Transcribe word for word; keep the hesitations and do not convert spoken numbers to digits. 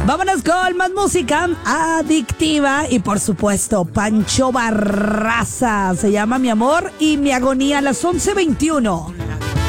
Vámonos con más música adictiva y por supuesto Pancho Barraza. Se llama Mi Amor y Mi Agonía a las once veintiuno.